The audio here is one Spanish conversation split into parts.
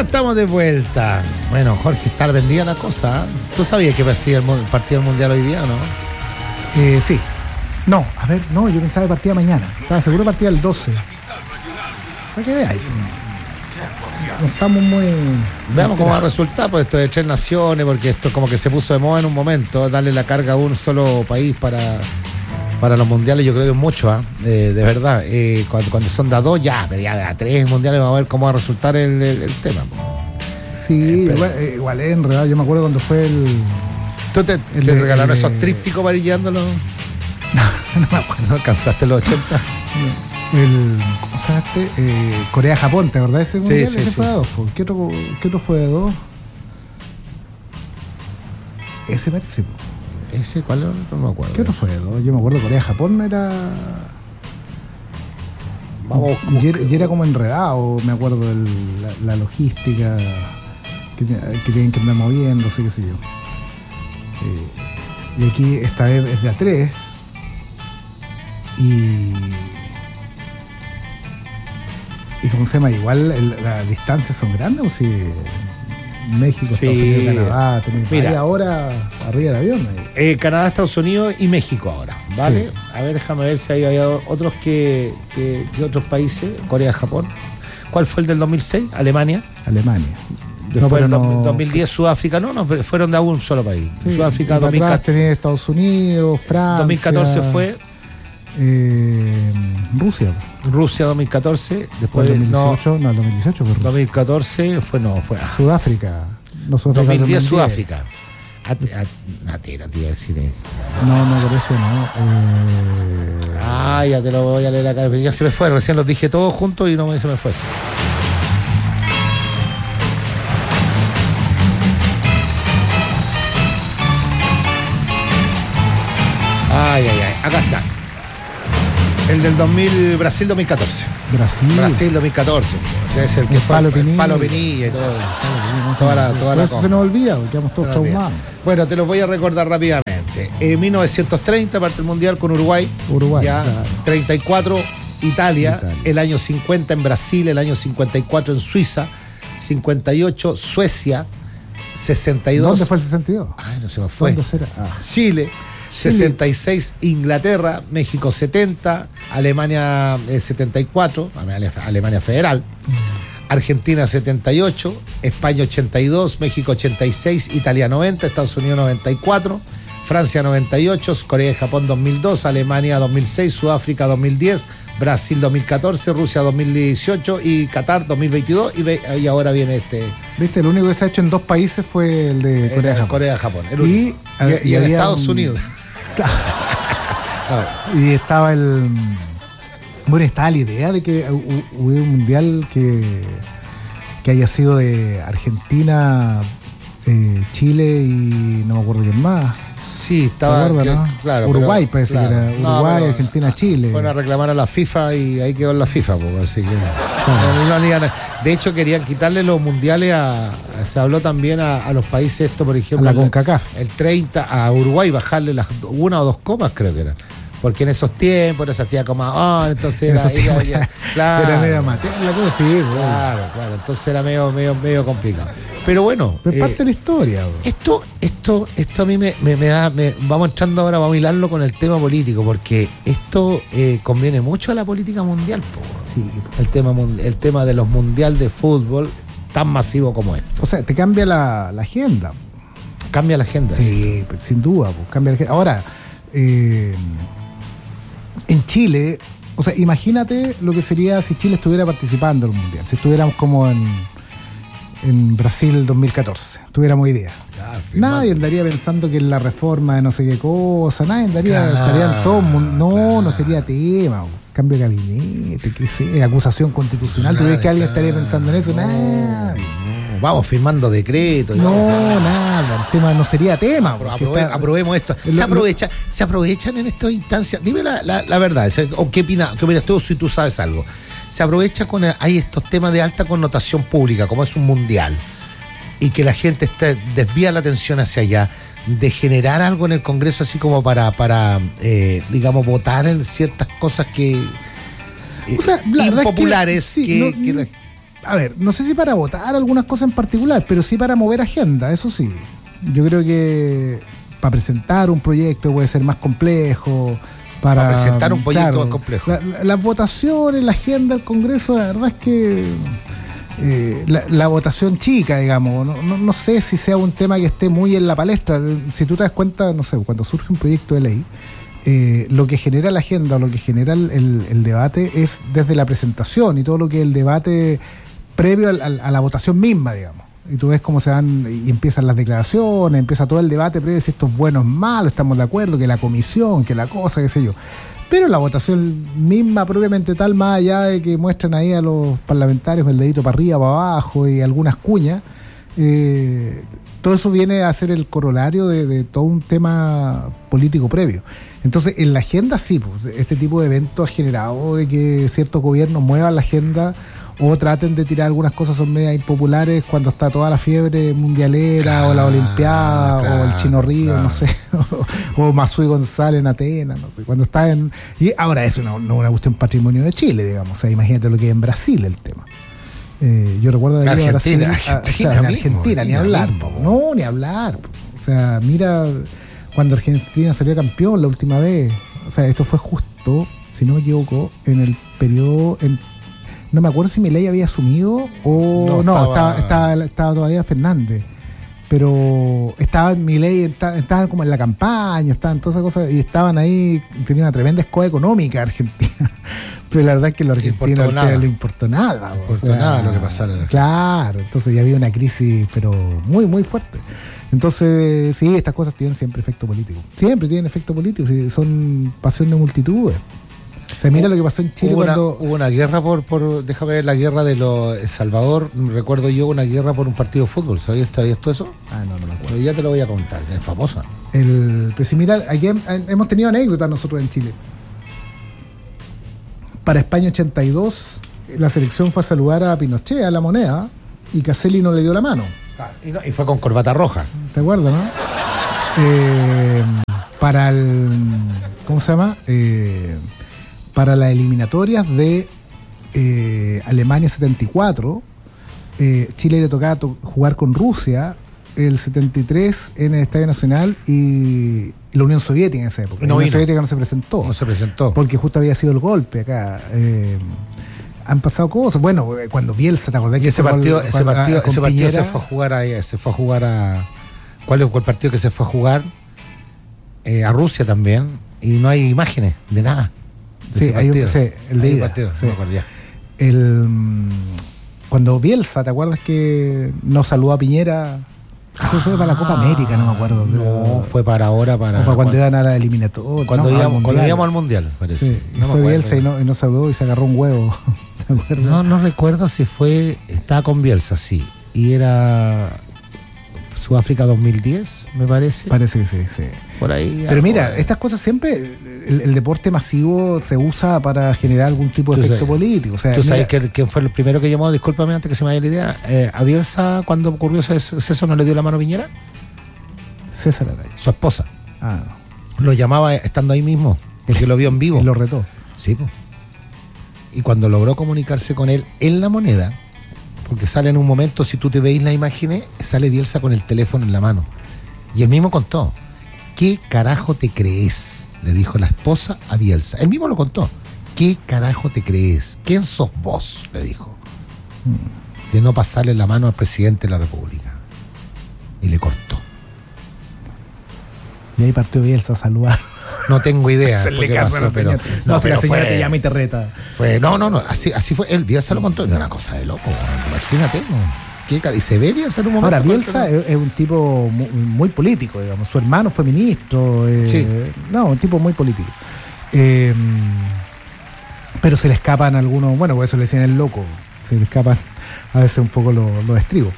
estamos de vuelta. Bueno, Jorge, está vendida la cosa. ¿Tú sabías que partía el partido del Mundial hoy día, no? Sí. No, a ver, no, yo pensaba que partía mañana. Estaba seguro que partía el 12. ¿Para qué veáis? No estamos muy... Veamos cómo va a resultar, pues esto de 3 naciones, porque esto como que se puso de moda en un momento, darle la carga a un solo país para los mundiales. Yo creo que es mucho, de verdad. Cuando son de a 2, ya, pero ya de a 3 mundiales vamos a ver cómo va a resultar el tema. Sí, igual es enredado. Yo me acuerdo cuando fue el... ¿Tú te regalaron esos trípticos varillándolos? No me acuerdo. ¿Alcanzaste los 80? ¿Cómo se llama Corea-Japón, ¿te acordás de ese mundial? Sí, ese sí, fue de 2. ¿Qué otro fue de 2? Ese parece. ¿Ese cuál era? No me acuerdo. ¿Qué otro fue de 2? Yo me acuerdo Corea-Japón era... Vamos. Y era como enredado, me acuerdo la logística que tienen que andar moviéndose, qué sé yo. Y aquí esta vez es de a 3. Y ¿cómo se llama? Igual las distancias son grandes, o si México, Sí. Estados Unidos, Canadá, tenés Mira, ahí ahora arriba del avión. Canadá, Estados Unidos y México ahora, ¿vale? Sí. A ver, déjame ver si hay otros que otros países. Corea, Japón. ¿Cuál fue el del 2006? Alemania. Después en 2010 Sudáfrica, no, pero fueron de un solo país. Sí, Sudáfrica, 2014 tenía Estados Unidos, Francia. 2014 fue Rusia 2014, después 2018, no, el 2018 fue Rusia. 2014 fue Sudáfrica. No, Sudáfrica 2010 Sudáfrica. Te iba a decir No, por eso no. Ya te lo voy a leer acá. Ya se me fue, recién los dije todos juntos y no se me fue. Acá está. El del Brasil 2014. Brasil 2014. O sea, es el que fue Palo Pinilla y todo. Toda la eso se nos olvida, quedamos todos traumados. Bueno, te los voy a recordar rápidamente. En 1930 parte el Mundial con Uruguay. Ya, claro. 34 Italia. El año 50 en Brasil, el año 54 en Suiza, 58 Suecia, 62. ¿Dónde fue el 62? No se me fue. ¿Dónde será? Chile. 66 Inglaterra, México 70, Alemania 74, Alemania Federal, Argentina 78, España 82, México 86, Italia 90, Estados Unidos 94, Francia 98, Corea y Japón 2002, Alemania 2006, Sudáfrica 2010, Brasil 2014, Rusia 2018 y Qatar 2022 y ahora viene ¿Viste? El único que se ha hecho en 2 países fue el de Corea-Japón. Y en Estados Unidos. Y estaba estaba la idea de que hubiera un mundial que haya sido de Argentina, Chile y no me acuerdo quién más. Sí, estaba. ¿No? Claro, Uruguay, parece que era. Uruguay, Argentina, Chile. Fueron a reclamar a la FIFA y ahí quedó en la FIFA, así que. De hecho, querían quitarle los mundiales se habló también a los países, por ejemplo. A la CONCACAF. El 30, a Uruguay, bajarle las 1 o 2 copas, creo que era. Porque en esos tiempos no se hacía como, entonces era medio amateur la cosa, sí. Claro, entonces era medio complicado. Pero bueno. Es parte de la historia. Esto a mí me da. Vamos entrando ahora, vamos a hilarlo con el tema político, porque esto conviene mucho a la política mundial. Sí. El tema de los mundiales de fútbol tan masivo como esto. O sea, te cambia la agenda. Cambia la agenda. Sí, sin duda, cambia la agenda. Ahora, en Chile, o sea, imagínate lo que sería si Chile estuviera participando en el mundial, si estuviéramos como en Brasil 2014, tuviéramos idea. Nadie andaría pensando que en la reforma de no sé qué cosa, estarían todos, no sería tema, cambio de gabinete, qué sé, acusación constitucional, ¿tú ves que alguien estaría pensando en eso? Nadie. Vamos firmando decretos. Nada, el tema no sería tema. Aprobemos esto. Se aprovechan en estas instancias. Dime la verdad, o qué opinas tú si tú sabes algo. Se aprovecha hay estos temas de alta connotación pública, como es un mundial, y que la gente desvía la atención hacia allá, de generar algo en el Congreso así como para digamos, votar en ciertas cosas que impopulares. a ver, no sé si para votar algunas cosas en particular, pero sí para mover agenda, eso sí. Yo creo que para presentar un proyecto puede ser más complejo. Para presentar un proyecto más complejo. Las votaciones, la agenda del Congreso, la verdad es que la votación chica, digamos, no sé si sea un tema que esté muy en la palestra. Si tú te das cuenta, no sé, cuando surge un proyecto de ley, lo que genera la agenda o lo que genera el debate es desde la presentación y todo lo que es el debate previo a la votación misma, digamos. Y tú ves cómo se van y empiezan las declaraciones, empieza todo el debate previo si esto es bueno o es malo, estamos de acuerdo, que la comisión, que la cosa, qué sé yo. Pero la votación misma, propiamente tal, más allá de que muestran ahí a los parlamentarios el dedito para arriba, para abajo y algunas cuñas, todo eso viene a ser el corolario de todo un tema político previo. Entonces, en la agenda sí, pues, este tipo de eventos ha generado de que ciertos gobiernos muevan la agenda o traten de tirar algunas cosas, son medias impopulares cuando está toda la fiebre mundialera, o la Olimpiada, o el Chino Río, no sé, o Masui González en Atenas, no sé, cuando está en... Y ahora es una cuestión patrimonio de Chile, digamos, o sea, imagínate lo que es en Brasil el tema. Yo recuerdo de ir a Brasil, en Argentina, ni hablar, ni hablar. O sea, mira, cuando Argentina salió campeón la última vez, o sea, esto fue justo, si no me equivoco, en el periodo... No me acuerdo si Milei había asumido o... Estaba todavía Fernández. Pero estaba Milei, estaban como en la campaña, estaban todas esas cosas, y estaban ahí, tenía una tremenda escoba económica Argentina. Pero la verdad es que los argentinos no le importó nada. No importó nada lo que pasara. Claro, entonces ya había una crisis, pero muy, muy fuerte. Entonces, sí, estas cosas tienen siempre efecto político. Siempre tienen efecto político, sí, son pasión de multitudes. O sea, mira lo que pasó en Chile hubo una guerra déjame ver, la guerra de los Salvador, recuerdo yo una guerra por un partido de fútbol, ¿sabías todo eso? No me acuerdo. Pero ya te lo voy a contar, es famosa. Pues si mira, aquí hemos tenido anécdotas nosotros en Chile. Para España 82, la selección fue a saludar a Pinochet, a La Moneda, y Caselli no le dio la mano. Y fue con corbata roja. ¿Te acuerdas, no? Para el... ¿Cómo se llama? Para las eliminatorias de Alemania 74, Chile le tocaba jugar con Rusia el 73 en el Estadio Nacional y la Unión Soviética en esa época. La Unión Soviética no se presentó. No se presentó. Porque justo había sido el golpe acá. Han pasado cosas. Bueno, cuando Bielsa, ¿te acordás? Y ese partido se fue a jugar ahí, ¿cuál es el partido que se fue a jugar? A Rusia también. Y no hay imágenes de nada. Sí, hay el de ida. Partido, sí. Cuando Bielsa, ¿te acuerdas que nos saludó a Piñera? Eso fue para la Copa América, no me acuerdo. No, fue para ahora, para cuando iban a la eliminatoria. Cuando íbamos al Mundial, parece. Sí, fue Bielsa y nos saludó y se agarró un huevo. ¿Te acuerdas? No recuerdo si estaba con Bielsa, sí. Y era Sudáfrica 2010, me parece. Parece que sí. Por ahí. Pero mira, estas cosas siempre, el deporte masivo se usa para generar algún tipo de efecto político. O sea, ¿tú sabes quién fue el primero que llamó? Discúlpame antes que se me vaya la idea. ¿A Bielsa cuando ocurrió eso no le dio la mano a Piñera? César Araya. Su esposa. No. Lo llamaba estando ahí mismo, porque lo vio en vivo. Y lo retó. Sí, pues. Y cuando logró comunicarse con él en La Moneda, porque sale en un momento, si tú te veis las imágenes, sale Bielsa con el teléfono en la mano. Y él mismo contó, ¿qué carajo te crees? Le dijo la esposa a Bielsa. Él mismo lo contó. ¿Qué carajo te crees? ¿Quién sos vos? Le dijo. De no pasarle la mano al presidente de la República. Y le costó. Y ahí partió Bielsa a saludar. No tengo idea. Pero la señora te llama y te reta. No. Así fue. Él, Bielsa lo contó. No, una cosa de loco. Imagínate. Y se ve Bielsa en un momento. Ahora, Bielsa es un tipo muy político, digamos. Su hermano fue ministro. Sí. No, un tipo muy político. Pero se le escapan algunos. Bueno, por eso le decían el loco. Se le escapan a veces un poco los estribos.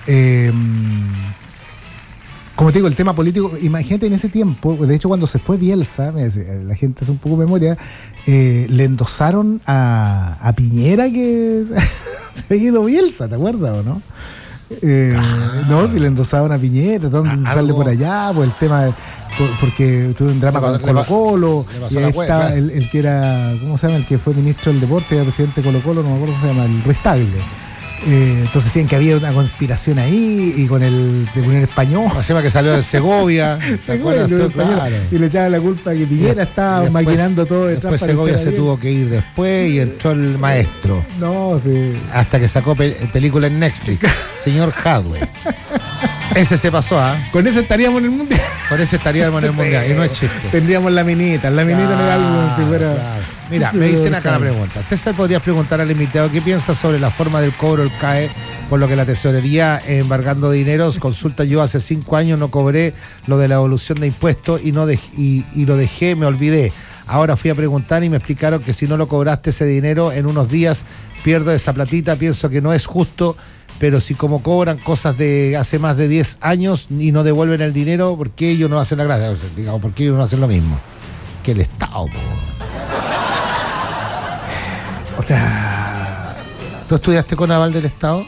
Como te digo, el tema político, imagínate en ese tiempo, de hecho cuando se fue Bielsa, la gente hace un poco memoria, le endosaron a Piñera que se había ido Bielsa, ¿te acuerdas o no? No, si le endosaron a Piñera, ¿dónde sale por allá? Pues el tema, porque tuvo un drama con Colo-Colo, y ahí está el que era, ¿cómo se llama? El que fue ministro del deporte, era presidente de Colo-Colo, no me acuerdo cómo se llama, el Ruiz Tagle. Entonces decían que había una conspiración ahí y con el de Unión Española. Encima que salió de Segovia. Claro. Y le echaban la culpa que Piñera estaba maquinando todo detrás. Después Segovia se tuvo que ir después y entró el maestro. No, sí. Hasta que sacó película en Netflix. Señor Hadwe. Ese se pasó, ¿ah? Con ese estaríamos en el mundial. Con ese estaríamos en el mundial. Y no es chiste. Tendríamos la minita. La minita no era algo si fuera. Claro. Mira, me dicen acá la pregunta. César, ¿podrías preguntar al invitado qué piensa sobre la forma del cobro del CAE? Por lo que la tesorería embargando dineros. Consulta, yo hace 5 años no cobré lo de la evolución de impuestos y lo dejé, me olvidé. Ahora fui a preguntar y me explicaron que si no lo cobraste ese dinero en unos días, pierdo esa platita. Pienso que no es justo. Pero si como cobran cosas de hace más de 10 años y no devuelven el dinero, ¿por qué ellos no hacen la gracia? O sea, digamos, ¿por qué ellos no hacen lo mismo? Que el Estado, po. O sea... ¿Tú estudiaste con aval del Estado?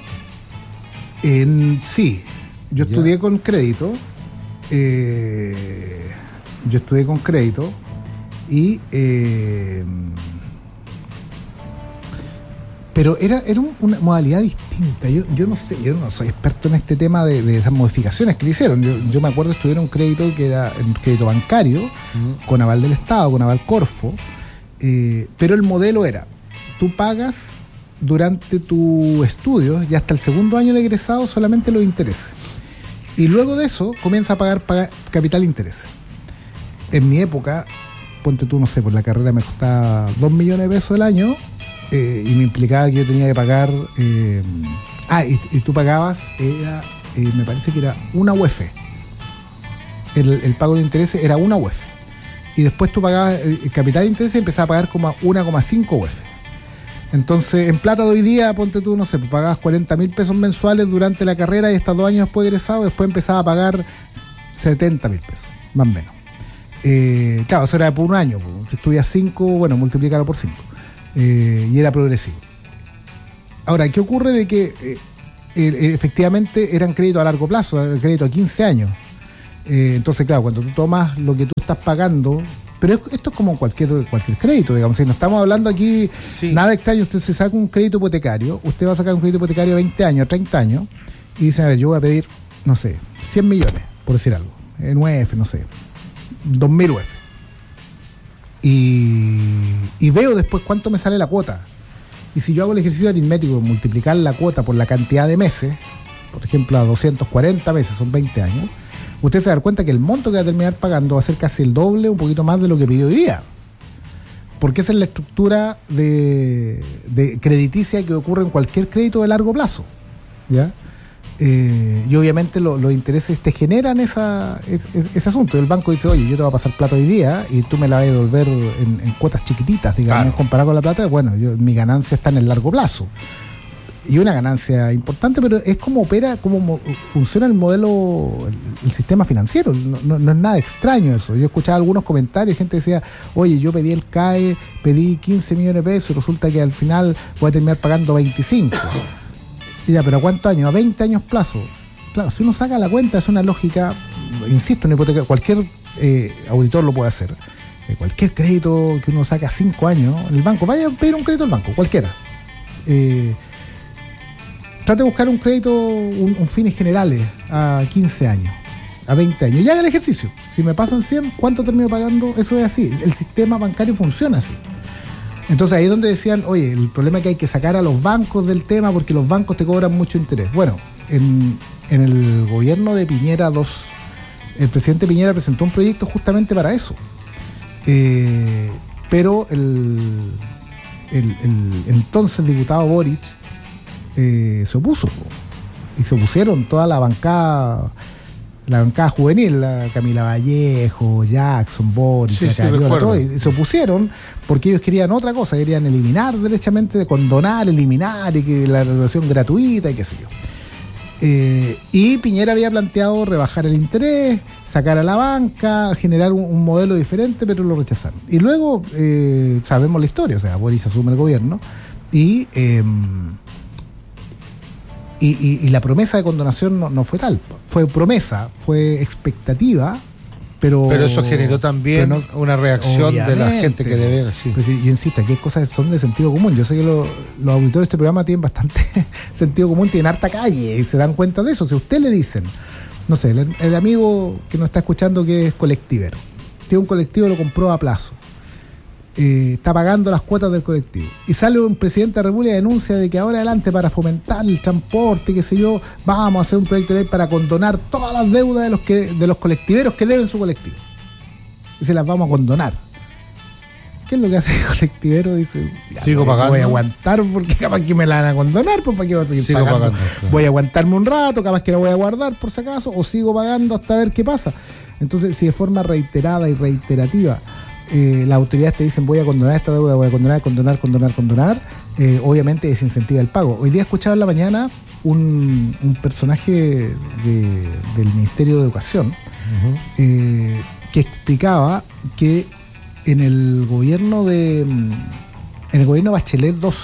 Sí. Yo estudié con crédito. Y... pero era una modalidad distinta. Yo no sé, yo no soy experto en este tema de esas modificaciones que le hicieron. Yo me acuerdo de estudiar un crédito que era un crédito bancario, con aval del Estado, con aval Corfo, pero el modelo era, tú pagas durante tu estudio y hasta el segundo año de egresado solamente los intereses. Y luego de eso comienza a pagar capital e interés. En mi época, ponte tú, no sé, por la carrera me costaba 2 millones de pesos al año. Y me implicaba que yo tenía que pagar y tú pagabas me parece que era una UF. El pago de intereses era una UF y después tú pagabas el capital de intereses y empezabas a pagar como 1,5 UF. Entonces en plata de hoy día, ponte tú, no sé, pagabas 40.000 pesos mensuales durante la carrera y hasta 2 años después de egresado, después empezaba a pagar 70.000 pesos, más o menos. Claro, eso era por un año, si estudias 5, bueno, multiplícalo por 5. Y era progresivo. Ahora, ¿qué ocurre? De que efectivamente eran créditos a largo plazo, crédito a 15 años. Entonces, claro, cuando tú tomas lo que tú estás pagando, pero esto es como cualquier crédito, digamos. Si no estamos hablando aquí, sí, nada extraño. Usted se saca un crédito hipotecario, usted va a sacar un crédito hipotecario de 20 años, 30 años, y dice, a ver, yo voy a pedir, no sé, 100 millones, por decir algo, en UF, no sé, 2.000 UF. Y veo después cuánto me sale la cuota. Y si yo hago el ejercicio aritmético de multiplicar la cuota por la cantidad de meses, por ejemplo, a 240 meses, son 20 años, usted se da cuenta que el monto que va a terminar pagando va a ser casi el doble, un poquito más de lo que pidió hoy día. Porque esa es la estructura de crediticia que ocurre en cualquier crédito de largo plazo, ¿ya? Y obviamente los intereses te generan ese asunto. El banco dice, oye, yo te voy a pasar plata hoy día y tú me la vas a devolver en cuotas chiquititas, digamos, claro, comparado con la plata. Bueno, mi ganancia está en el largo plazo y una ganancia importante, pero es como opera, como funciona el modelo, el sistema financiero. No es nada extraño eso. Yo escuchaba algunos comentarios, gente decía, oye, yo pedí el CAE, pedí 15 millones de pesos y resulta que al final voy a terminar pagando 25. Ya, pero ¿a cuántos años? A 20 años plazo. Claro, si uno saca la cuenta, es una lógica, insisto, una hipoteca, cualquier auditor lo puede hacer. Cualquier crédito que uno saca a 5 años, en el banco, vaya a pedir un crédito al banco, cualquiera. Trate de buscar un crédito, un fines generales, a 15 años, a 20 años. Y haga el ejercicio. Si me pasan 100, ¿cuánto termino pagando? Eso es así. El sistema bancario funciona así. Entonces ahí es donde decían, oye, el problema es que hay que sacar a los bancos del tema porque los bancos te cobran mucho interés. Bueno, en el gobierno de Piñera II, el presidente Piñera presentó un proyecto justamente para eso. Pero el entonces diputado Boric se opuso. Y se opusieron toda la bancada juvenil, la Camila Vallejo, Jackson, Boris, sí, Cariola, todo, y se opusieron porque ellos querían otra cosa, querían eliminar derechamente, condonar, eliminar, y que la educación gratuita y qué sé yo. Y Piñera había planteado rebajar el interés, sacar a la banca, generar un modelo diferente, pero lo rechazaron. Y luego sabemos la historia, o sea, Boris asume el gobierno y la promesa de condonación no fue tal. Fue promesa, fue expectativa, Pero eso generó también una reacción de la gente que debe... Sí. Pues yo insisto, aquí hay cosas que son de sentido común. Yo sé que los auditores de este programa tienen bastante sentido común, tienen harta calle y se dan cuenta de eso. Si a usted le dicen, no sé, el amigo que nos está escuchando que es colectivero, tiene un colectivo, lo compró a plazo, está pagando las cuotas del colectivo, y sale un presidente de la República y denuncia de que ahora adelante, para fomentar el transporte, qué sé yo, vamos a hacer un proyecto de ley para condonar todas las deudas de los colectiveros que deben su colectivo, y se las vamos a condonar. ¿Qué es lo que hace el colectivero? Dice, sigo pagando, voy a aguantar porque capaz que me la van a condonar, pues para qué voy a seguir pagando. Claro. Voy a aguantarme un rato, capaz que la voy a guardar por si acaso, o sigo pagando hasta ver qué pasa. Entonces, si de forma reiterada y reiterativa las autoridades te dicen voy a condonar esta deuda, voy a condonar, obviamente desincentiva el pago. Hoy día escuchaba en la mañana un personaje del Ministerio de Educación que explicaba que en el gobierno Bachelet 2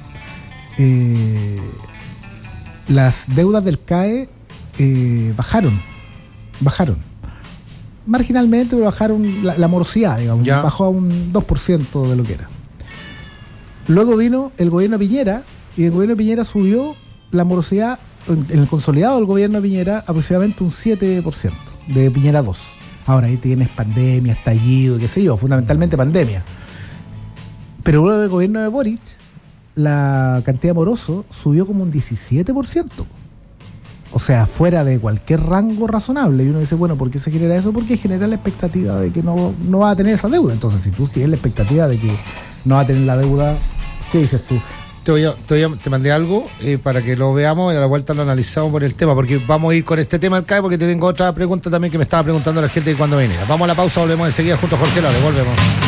las deudas del CAE bajaron marginalmente, pero bajaron la morosidad, digamos, bajó a un 2% de lo que era. Luego vino el gobierno de Piñera, y el gobierno de Piñera subió la morosidad, en el consolidado del gobierno de Piñera, aproximadamente un 7%, de Piñera 2. Ahora ahí tienes pandemia, estallido, qué sé yo, fundamentalmente pandemia. Pero luego del gobierno de Boric, la cantidad de morosos subió como un 17%. O sea, fuera de cualquier rango razonable. Y uno dice, bueno, ¿por qué se genera eso? Porque genera la expectativa de que no va a tener esa deuda. Entonces, si tú tienes la expectativa de que no va a tener la deuda, ¿qué dices tú? Te mandé algo para que lo veamos y a la vuelta lo analizamos por el tema, porque vamos a ir con este tema del CAE, porque te tengo otra pregunta también que me estaba preguntando la gente de cuando venía. Vamos a la pausa, volvemos enseguida junto a Jorge Lore, volvemos.